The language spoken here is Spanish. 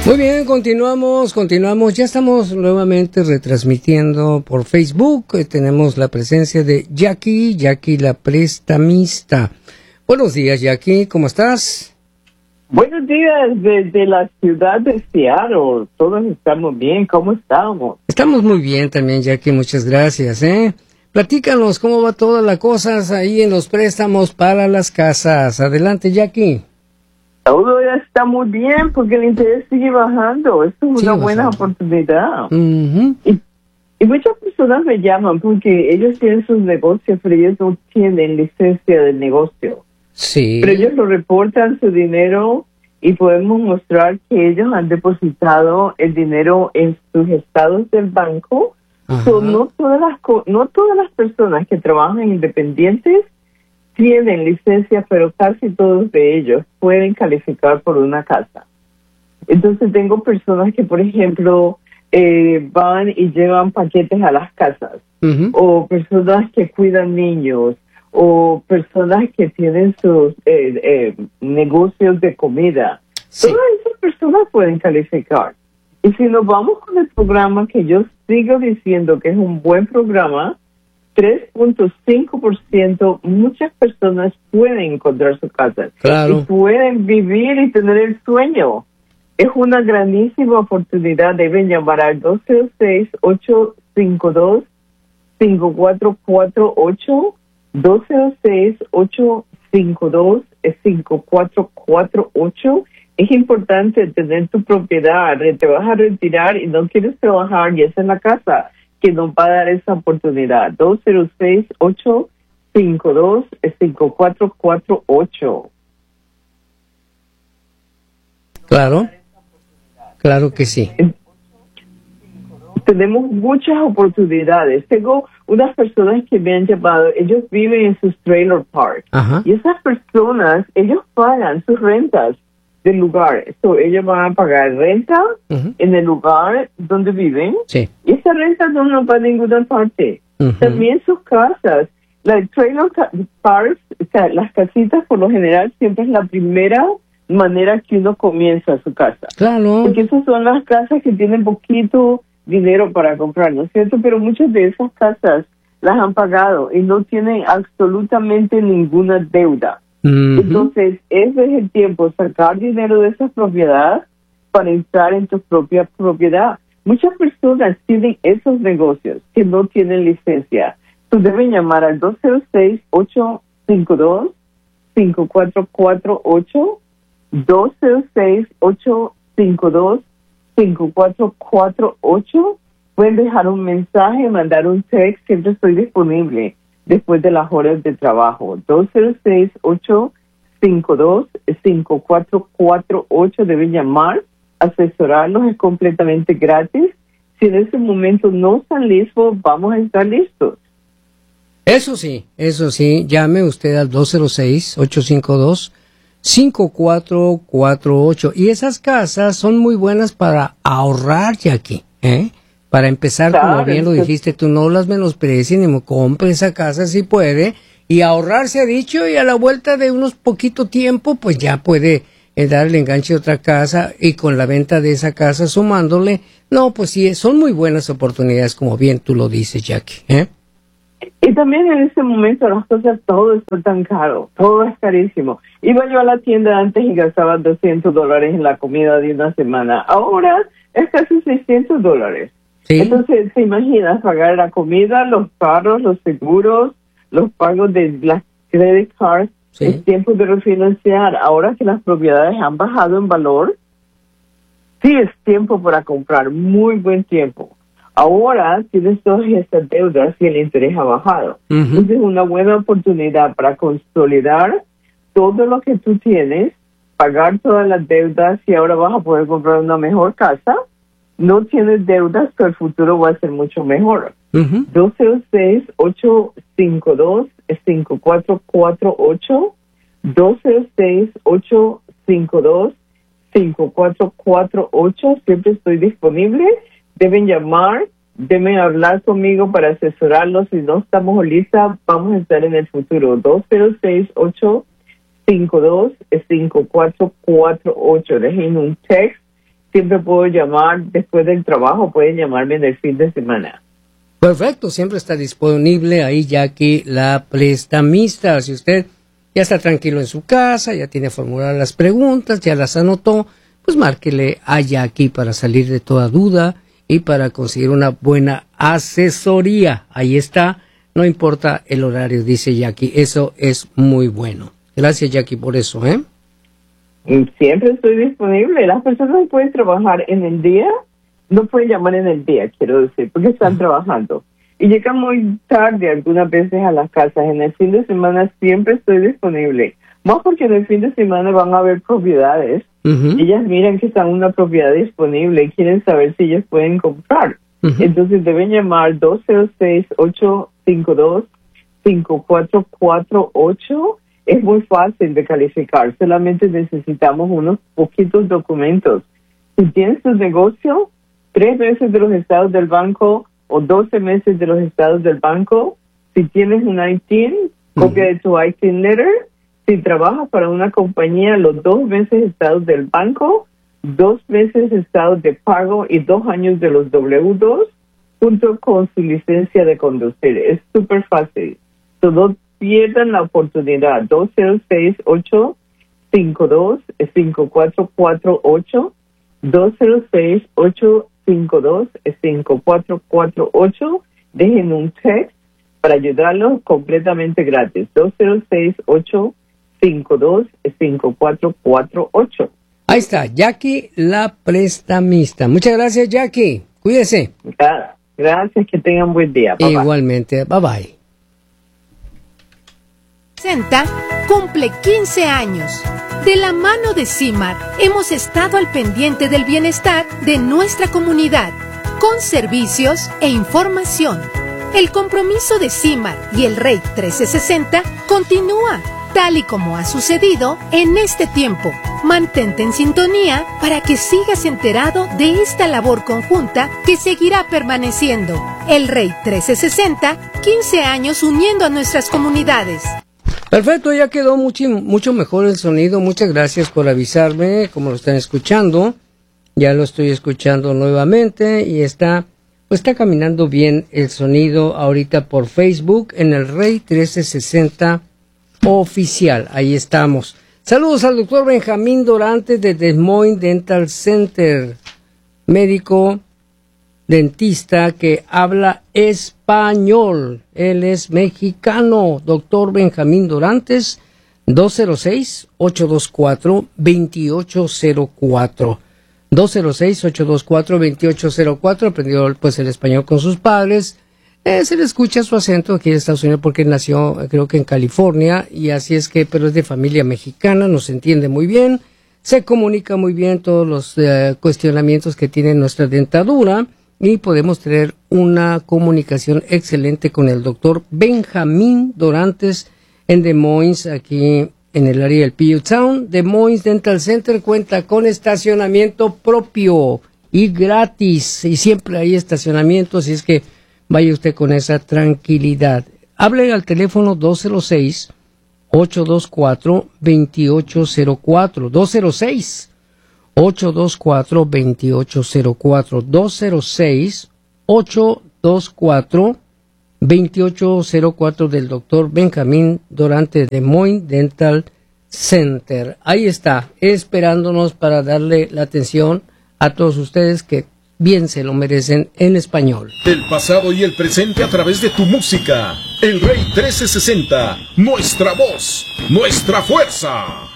Muy bien, continuamos. Ya estamos nuevamente retransmitiendo por Facebook. Tenemos la presencia de Jackie la prestamista. Buenos días, Jackie, ¿cómo estás? Buenos días desde la ciudad de Seattle. Todos estamos bien, ¿cómo estamos? Estamos muy bien también, Jackie, muchas gracias, Platícanos cómo va todas las cosas ahí en los préstamos para las casas. Adelante, Jackie. Todo ya está muy bien porque el interés sigue bajando. Esto es una buena oportunidad. Uh-huh. Y muchas personas me llaman porque ellos tienen sus negocios, pero ellos no tienen licencia de negocio. Sí. Pero ellos lo reportan su dinero y podemos mostrar que ellos han depositado el dinero en sus estados del banco. So, no todas las personas que trabajan independientes tienen licencia, pero casi todos de ellos pueden calificar por una casa. Entonces tengo personas que, por ejemplo, van y llevan paquetes a las casas, o personas que cuidan niños, o personas que tienen sus negocios de comida. Sí. Todas esas personas pueden calificar. Y si nos vamos con el programa que yo sigo diciendo que es un buen programa, 3.5%, muchas personas pueden encontrar su casa. Claro. Y pueden vivir y tener el sueño. Es una grandísima oportunidad. Deben llamar al 206-852-5448, 206-852-5448. Es importante tener tu propiedad. Te vas a retirar y no quieres trabajar y esa es la casa que nos va a dar esa oportunidad. 206-852-5448. Claro que sí. Tenemos muchas oportunidades. Tengo unas personas que me han llamado, ellos viven en sus trailer parks. Y esas personas, ellos pagan sus rentas del lugar. Ellos van a pagar renta en el lugar donde viven. Sí. Y esa renta no va a ninguna parte. También sus casas. Las trailer parks, o sea, las casitas por lo general siempre es la primera manera que uno comienza su casa. Claro. Porque esas son las casas que tienen poquito dinero para comprar, ¿no es cierto? Pero muchas de esas casas las han pagado y no tienen absolutamente ninguna deuda. Entonces, ese es el tiempo, sacar dinero de esa propiedad para entrar en tu propia propiedad. Muchas personas tienen esos negocios que no tienen licencia. Tú debes llamar al 206-852-5448, 206-852-5448. Pueden dejar un mensaje, mandar un text, siempre estoy disponible después de las horas de trabajo. 206-852-5448. Deben llamar, asesorarlos, es completamente gratis. Si en ese momento no están listos, vamos a estar listos. Eso sí, llame usted al 206-852-5448. Y esas casas son muy buenas para ahorrar, Jackie, Para empezar, claro, como bien lo dijiste, tú no las menosprecies ni compre esa casa si puede, y ahorrar se ha dicho, y a la vuelta de unos poquito tiempo, pues ya puede darle enganche a otra casa, y con la venta de esa casa sumándole, no, pues sí, son muy buenas oportunidades, como bien tú lo dices, Jackie, Y también en ese momento las cosas, todo está tan caro, todo es carísimo. Iba yo a la tienda antes y gastaba $200 en la comida de una semana, ahora es casi $600. ¿Sí? Entonces, ¿te imaginas pagar la comida, los carros, los seguros, los pagos de las credit cards? Sí. Es tiempo de refinanciar. Ahora que las propiedades han bajado en valor, sí es tiempo para comprar, muy buen tiempo. Ahora tienes todas estas deudas y el interés ha bajado. Entonces es una buena oportunidad para consolidar todo lo que tú tienes, pagar todas las deudas y ahora vas a poder comprar una mejor casa. No tienes deudas, pero el futuro va a ser mucho mejor. 206-852-5448, 206-852-5448. Siempre estoy disponible. Deben llamar, deben hablar conmigo para asesorarlos. Si no estamos listas, vamos a estar en el futuro. 206-852-5448. Dejen un text siempre puedo llamar después del trabajo, pueden llamarme en el fin de semana. Perfecto, siempre está disponible ahí Jackie, la prestamista. Si usted ya está tranquilo en su casa, ya tiene formuladas las preguntas, ya las anotó, pues márquele a Jackie para salir de toda duda y para conseguir una buena asesoría. Ahí está, no importa el horario, dice Jackie, eso es muy bueno. Gracias Jackie por eso, ¿eh? Siempre estoy disponible. Las personas que pueden trabajar en el día, no pueden llamar en el día, quiero decir, porque están trabajando. Y llegan muy tarde algunas veces a las casas. En el fin de semana siempre estoy disponible. Más porque en el fin de semana van a haber propiedades. Ellas miran que está una propiedad disponible y quieren saber si ellas pueden comprar. Entonces deben llamar 206-852-5448. Es muy fácil de calificar. Solamente necesitamos unos poquitos documentos. Si tienes tu negocio, 3 meses de los estados del banco o 12 meses de los estados del banco. Si tienes un ITIN, copia de tu ITIN letter. Si trabajas para una compañía, los 2 meses estados del banco, 2 meses estados de pago y 2 años de los W2, junto con su licencia de conducir. Es súper fácil. No pierdan la oportunidad. 206-852-5448. 206-852-5448. Dejen un text para ayudarlos completamente gratis. 206-852-5448. Ahí está, Jackie la prestamista. Muchas gracias, Jackie. Cuídese. Gracias, que tengan buen día. Bye Igualmente, bye bye. Cumple 15 años. De la mano de CIMAR, hemos estado al pendiente del bienestar de nuestra comunidad, con servicios e información. El compromiso de CIMAR y el REIT 1360 continúa, tal y como ha sucedido en este tiempo. Mantente en sintonía para que sigas enterado de esta labor conjunta que seguirá permaneciendo. El REIT 1360, 15 años uniendo a nuestras comunidades. Perfecto, ya quedó mucho mejor el sonido. Muchas gracias por avisarme, como lo están escuchando. Ya lo estoy escuchando nuevamente y está caminando bien el sonido ahorita por Facebook en el REIT 1360 oficial. Ahí estamos. Saludos al doctor Benjamín Dorantes de Des Moines Dental Center, médico dentista que habla español. Él es mexicano. Doctor Benjamín Dorantes, 206-824-2804. 206-824-2804. Aprendió pues el español con sus padres. Se le escucha su acento aquí en Estados Unidos porque nació creo que en California y así es que, pero es de familia mexicana, nos entiende muy bien, se comunica muy bien todos los cuestionamientos que tiene nuestra dentadura y podemos tener una comunicación excelente con el doctor Benjamín Dorantes en Des Moines, aquí en el área del Puget Sound. Des Moines Dental Center cuenta con estacionamiento propio y gratis y siempre hay estacionamiento, así es que vaya usted con esa tranquilidad. Hable al teléfono 206-824-2804. 206-824-2804. 206-824-2804 del doctor Benjamín Dorantes de Des Moines Dental Center. Ahí está, esperándonos para darle la atención a todos ustedes que bien se lo merecen en español. El pasado y el presente a través de tu música. El REIT 1360, nuestra voz, nuestra fuerza.